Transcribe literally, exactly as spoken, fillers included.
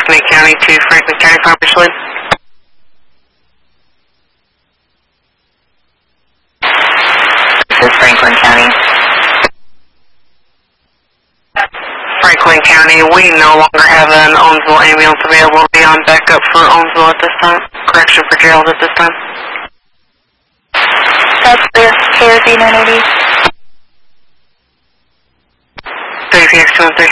Kissimmee County to Franklin County Fire Pursuit. This is Franklin County. Franklin County, we no longer have an Owensville ambulance available to be on backup for Owensville at this time. Correction for Gerald at this time. That's clear. K R Z nine eighty. thirty P X two one three.